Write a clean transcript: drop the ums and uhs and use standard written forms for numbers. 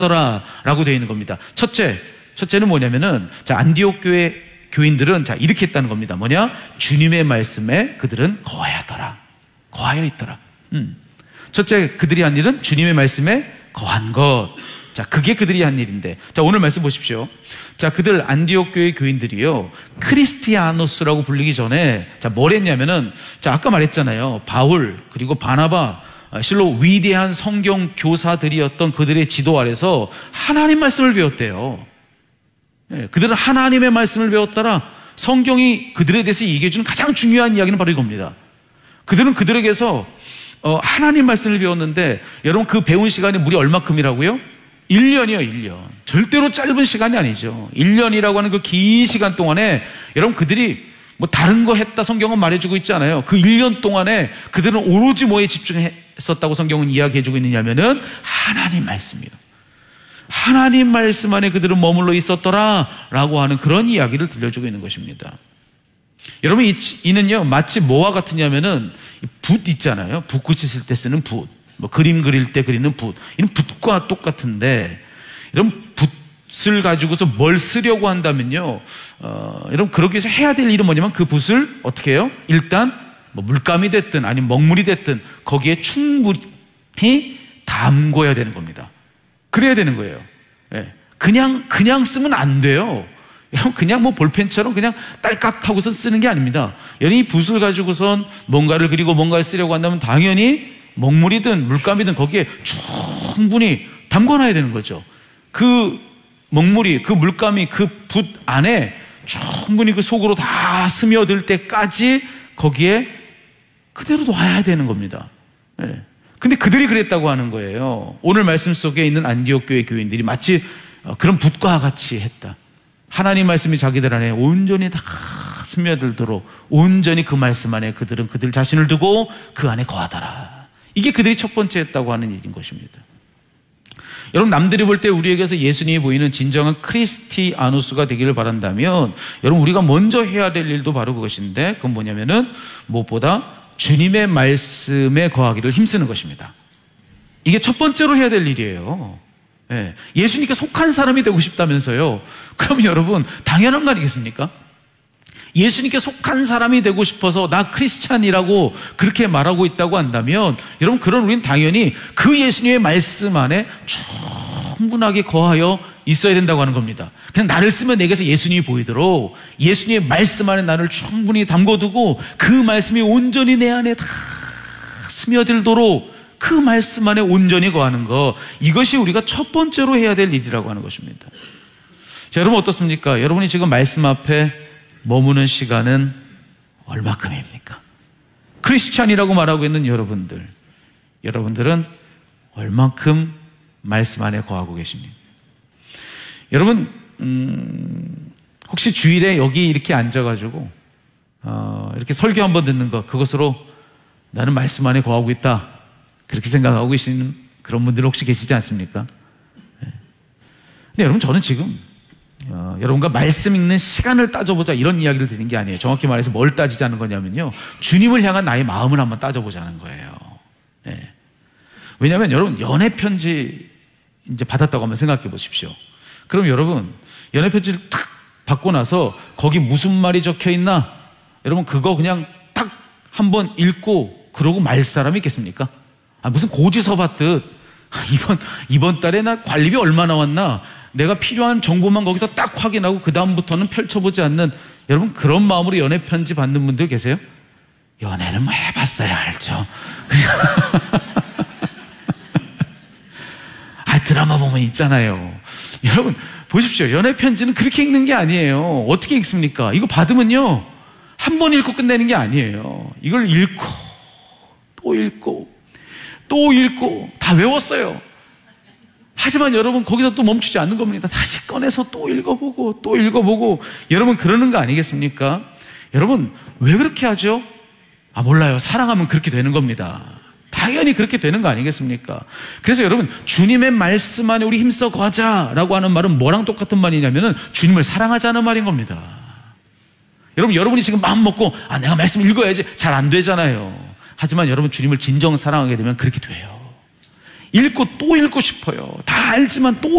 라고 되어 있는 겁니다. 첫째는 뭐냐면은, 자, 안디옥 교회 교인들은 자, 이렇게 했다는 겁니다. 뭐냐? 주님의 말씀에 그들은 거하여 있더라. 첫째, 그들이 한 일은 주님의 말씀에 거한 것. 자, 그게 그들이 한 일인데. 자, 오늘 말씀 보십시오. 자, 그들 안디옥 교회 교인들이요, 크리스티아노스라고 불리기 전에, 자, 뭘 했냐면은, 자, 아까 말했잖아요. 바울, 그리고 바나바, 실로 위대한 성경 교사들이었던 그들의 지도 아래서 하나님 말씀을 배웠대요. 그들은 하나님의 말씀을 배웠더라. 성경이 그들에 대해서 얘기해주는 가장 중요한 이야기는 바로 이겁니다. 그들은 그들에게서 하나님 말씀을 배웠는데, 여러분 그 배운 시간이 무려 얼마큼이라고요? 1년이요, 1년. 절대로 짧은 시간이 아니죠. 1년이라고 하는 그 긴 시간 동안에 여러분 그들이 뭐 다른 거 했다 성경은 말해주고 있지 않아요. 그 1년 동안에 그들은 오로지 뭐에 집중했었다고 성경은 이야기해주고 있느냐면은 하나님 말씀이요. 하나님 말씀 안에 그들은 머물러 있었더라 라고 하는 그런 이야기를 들려주고 있는 것입니다. 여러분 이는요 마치 뭐와 같으냐면은 붓 있잖아요. 붓글씨 쓸 때 쓰는 붓, 뭐 그림 그릴 때 그리는 붓, 이는 붓과 똑같은데, 이런 붓을 가지고서 뭘 쓰려고 한다면요, 여러분 그러기 위해서 해야 될 일은 뭐냐면 그 붓을 어떻게 해요? 일단 뭐 물감이 됐든 아니면 먹물이 됐든 거기에 충분히 담궈야 되는 겁니다. 그래야 되는 거예요. 예. 그냥 쓰면 안 돼요. 여러분 그냥 뭐 볼펜처럼 그냥 딸깍 하고서 쓰는 게 아닙니다. 여러분 이 붓을 가지고선 뭔가를 그리고 뭔가를 쓰려고 한다면 당연히 먹물이든 물감이든 거기에 충분히 담궈놔야 되는 거죠. 그 먹물이, 그 물감이 그 붓 안에 충분히 그 속으로 다 스며들 때까지 거기에 그대로 놔야 되는 겁니다. 예. 근데 그들이 그랬다고 하는 거예요. 오늘 말씀 속에 있는 안디옥 교회 교인들이 마치 그런 붓과 같이 했다. 하나님 말씀이 자기들 안에 온전히 다 스며들도록 온전히 그 말씀 안에 그들은 그들 자신을 두고 그 안에 거하더라. 이게 그들이 첫 번째 했다고 하는 일인 것입니다. 여러분 남들이 볼 때 우리에게서 예수님이 보이는 진정한 크리스티아누스가 되기를 바란다면, 여러분 우리가 먼저 해야 될 일도 바로 그것인데, 그건 뭐냐면은 무엇보다 주님의 말씀에 거하기를 힘쓰는 것입니다. 이게 첫 번째로 해야 될 일이에요. 예. 예수님께 속한 사람이 되고 싶다면서요. 그럼 여러분 당연한 거 아니겠습니까? 예수님께 속한 사람이 되고 싶어서 나 크리스찬이라고 그렇게 말하고 있다고 한다면, 여러분 그런 우리는 당연히 그 예수님의 말씀 안에 충분하게 거하여 있어야 된다고 하는 겁니다. 그냥 나를 쓰면 내게서 예수님이 보이도록 예수님의 말씀 안에 나를 충분히 담궈두고 그 말씀이 온전히 내 안에 다 스며들도록 그 말씀 안에 온전히 거하는 것, 이것이 우리가 첫 번째로 해야 될 일이라고 하는 것입니다. 자, 여러분 어떻습니까? 여러분이 지금 말씀 앞에 머무는 시간은 얼마큼입니까? 크리스찬이라고 말하고 있는 여러분들은 얼만큼 말씀 안에 거하고 계십니까? 여러분 혹시 주일에 여기 이렇게 앉아가지고 이렇게 설교 한번 듣는 것, 그것으로 나는 말씀 안에 거하고 있다, 그렇게 생각하고 계시는 그런 분들 혹시 계시지 않습니까? 근데 여러분 저는 지금 여러분과 말씀 읽는 시간을 따져보자 이런 이야기를 드리는 게 아니에요. 정확히 말해서 뭘 따지자는 거냐면요, 주님을 향한 나의 마음을 한번 따져보자는 거예요. 네. 왜냐하면 여러분 연애 편지 이제 받았다고 한번 생각해 보십시오. 그럼 여러분 연애 편지를 탁 받고 나서 거기 무슨 말이 적혀 있나, 여러분 그거 그냥 딱 한번 읽고 그러고 말 사람이 있겠습니까? 무슨 고지서 받듯 이번 달에 나 관리비 얼마 나왔나, 내가 필요한 정보만 거기서 딱 확인하고 그 다음부터는 펼쳐보지 않는, 여러분 그런 마음으로 연애 편지 받는 분들 계세요? 연애를 뭐 해봤어야 알죠. 드라마 보면 있잖아요. 여러분 보십시오. 연애 편지는 그렇게 읽는 게 아니에요. 어떻게 읽습니까? 이거 받으면요 한 번 읽고 끝내는 게 아니에요. 이걸 읽고 또 읽고 또 읽고 다 외웠어요. 하지만 여러분 거기서 또 멈추지 않는 겁니다. 다시 꺼내서 또 읽어보고 또 읽어보고, 여러분 그러는 거 아니겠습니까? 여러분 왜 그렇게 하죠? 몰라요. 사랑하면 그렇게 되는 겁니다. 당연히 그렇게 되는 거 아니겠습니까? 그래서 여러분 주님의 말씀 안에 우리 힘써 거하자라고 하는 말은 뭐랑 똑같은 말이냐면은 주님을 사랑하자는 말인 겁니다. 여러분이 지금 마음 먹고 내가 말씀 읽어야지, 잘 안 되잖아요. 하지만 여러분 주님을 진정 사랑하게 되면 그렇게 돼요. 읽고 또 읽고 싶어요. 다 알지만 또